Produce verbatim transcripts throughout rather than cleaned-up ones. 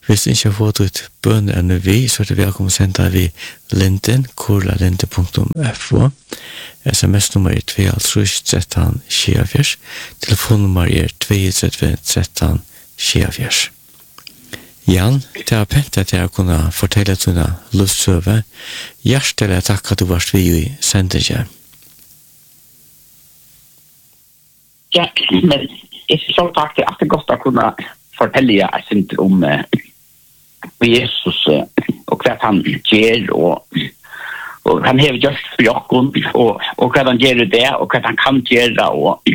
Hvis du ikke har fått ut bønner enn vi, så er det velkommen å sende vi linden, korlalinde punktum f o. S M S-nummer er to tre tretton tjuefire. Telefonnummer er to tre tretton tjuefire. Jan, det er pent at jeg kunne fortelle dine luftsøve. Hjertelig takk at du var vi i sendingen. Ja, men jeg så takk til at det er godt å kunne fortelle jeg synes om uh, Jesus uh, og hva han gjør, og, og han har gjort for jokken, og, og hva han gjør det, og hva han kan gjøre, og,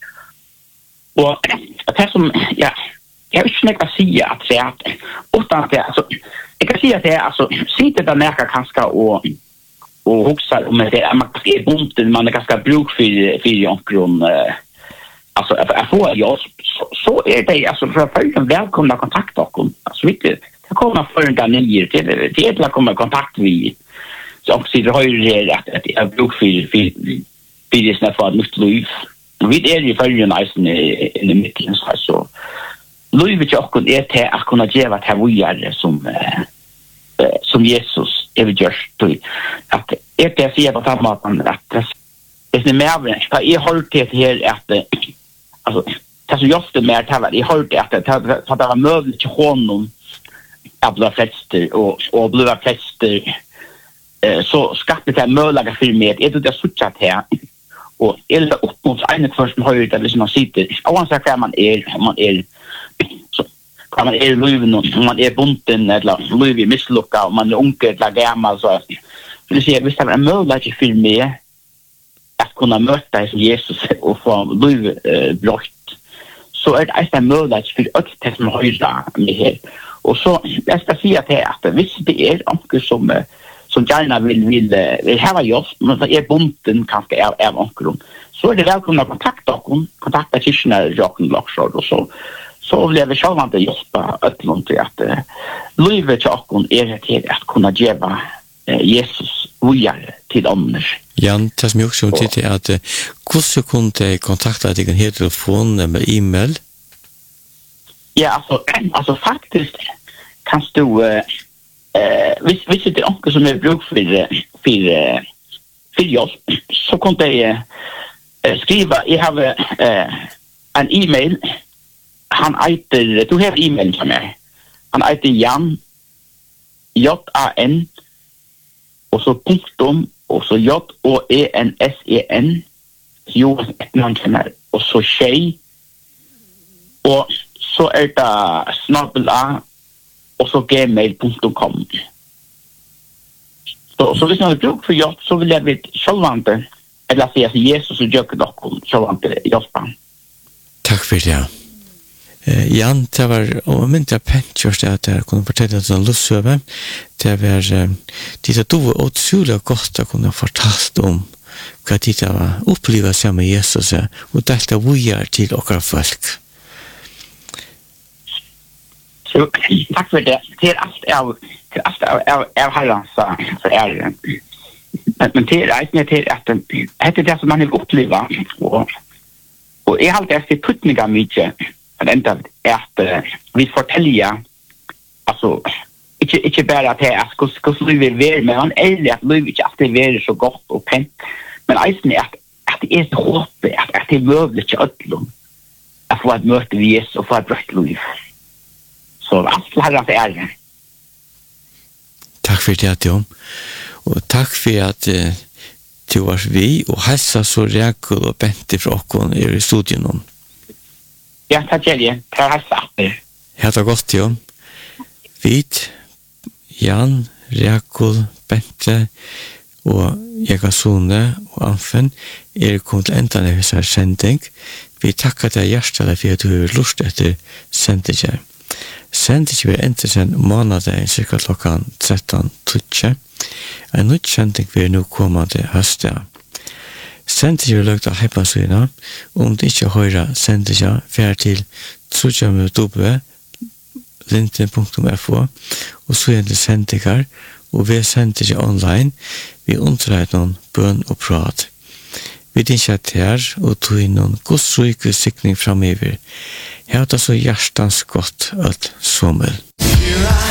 og det som, ja, jeg vet ikke hva jeg sier at det er, utan at det, altså, jeg kan si at det er, altså, sitter det nærke kanskje, og, og hoksa om det er, man er bundet, man er ganske bruk for, for jokken, uh, alltså jag får jag så, så är det alltså för att få välkomna kontakt och alltså vet du det kommer för en ner till det är att komma kontakt vi så också det har ju det att det är bruk för för för det snart för nytt liv vi är ju för ju nice i den mitten så liv är också är till att kunna ge vad här vi är som som Jesus är just att är det så att att man att det är mer jag har det här att alltså det så just det mer talar i hållt att det att det var möjligt till honom att bli flester och och bli flester eh så skapade det möjliga för mig är det så chat här och eller upp mot en först som har ju det liksom man sitter och så kan man är man är så kan man är luven och man är bunten eller luv i misslucka och man är onkel eller gammal så det ser visst det är möjligt för mig att kunna möta Jesus och få liv eh, blott så är det en möjlighet för att det som höjda med här och så jag ska säga till att visst det är onkel som som gärna vill vill, vill ha just men så är bunten kanske är är onkel så är det välkomna kontakta och kontakta kyrkorna Jakob Lockshore och så så vill jag själva inte hjälpa att något att livet Jakob är det till att kunna ge Jesus vidare till andra. Jan, det som jag också tyckte är att hur kunde kontakta dig en telefon eller e-mail? Ja, alltså, alltså faktiskt kan du eh vis vis det är också som är bruk för för för jag så kunde jag eh, skriva jag har eh, en e-mail han heter du har e-mail som är han heter Jan J A N och så punktum och så J O E N S E N jo ett namn här och så tjej och så är det snabbla och så gmail punkt com så så hvis man vill bruk för jobb så vill jag vet självante eller säga att Jesus och jag dock självante jobba. Tack för det. Eh, Jan, det var om inte jag pentjörst att jag kunde fortälla en lustsöve. Det var det att du var otroligt gott att kunna fortalt om vad det var uppleva sig med Jesus och detta vujar till åkra folk. Så tack för det. Det är allt jag till allt jag jag har så så är det. Men det är inte till att det det som man vill uppleva och och är halt efter putningar mycket att ända efter vi fortälja alltså inte inte bara att jag ska ska sluta vara med han eller att livet inte alltid vara så gott och pent men alltså att att det är så hopp att att det är möjligt att ödlom att få ett möte med Jesus och få ett rätt liv. Så allt har det är det. Tack för det, Jan. Och tack för att eh, du var vi och hälsa så Jakob och Bente från oss i studion. Ja, tack Jelly. Tack hälsa. Ja, det gott, Jan. Vit, Jan, Jakob, Bente og Jegasone og Anfen er kommet til enda av disse sending. Vi takker deg hjertelig for at du har lyst etter sendingen. Sendingen vil enda sen måneden cirka klokkan tretton tretti. En nytt sending vil nå komme til høsten. Sendingen vil løgte av heipansøyene. Om du ikke hører sendingen, fer til w linten punktum f o og så er det sendinger og vi sender ikke online vi underlegger noen bøn og prat vi dinker her og tog inn noen godsryke sikning fremover her er det så hjertens godt at sommer